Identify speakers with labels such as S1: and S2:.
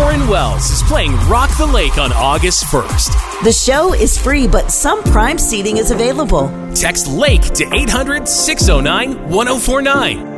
S1: Warren Wells is playing Rock the Lake on August 1st.
S2: The show is free, but some prime seating is available.
S1: Text LAKE to 800-609-1049.